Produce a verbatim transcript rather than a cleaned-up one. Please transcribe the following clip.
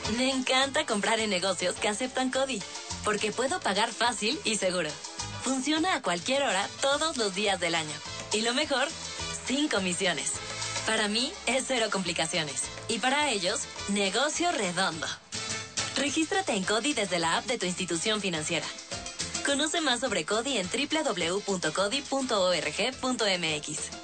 Me encanta comprar en negocios que aceptan CODI, porque puedo pagar fácil y seguro. Funciona a cualquier hora, todos los días del año. Y lo mejor, sin comisiones. Para mí es cero complicaciones. Y para ellos, negocio redondo. Regístrate en CODI desde la app de tu institución financiera. Conoce más sobre CODI en doble u doble u doble u punto codi punto org punto m x.